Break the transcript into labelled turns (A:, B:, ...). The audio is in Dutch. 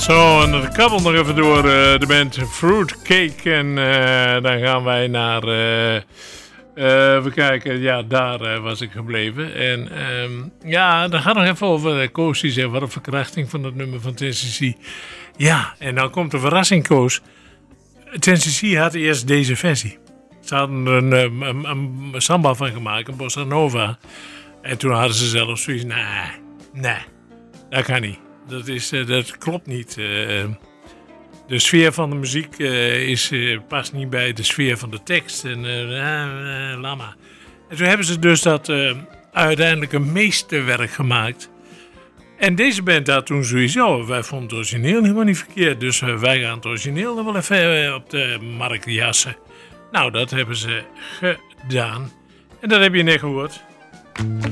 A: Zo, en dat kabbelt nog even door de band Fruitcake. En dan gaan wij naar... even kijken, ja, daar was ik gebleven. En ja, dan gaat nog even over Koos, die zegt, wat een verkrachting van het nummer van Tennessee. Ja, en dan komt de verrassing, Koos. Tennessee had eerst deze versie. Ze hadden er een samba van gemaakt, een bossa nova. En toen hadden ze zelf zoiets, nee, dat kan niet. Dat klopt niet. De sfeer van de muziek past niet bij de sfeer van de tekst. En laat maar. En toen hebben ze dus dat uiteindelijk een meesterwerk gemaakt. En deze band had toen zoiets, wij vonden het origineel helemaal niet verkeerd. Dus wij gaan het origineel nog wel even op de markt jassen. Nou, dat hebben ze gedaan. En dat heb je net gehoord.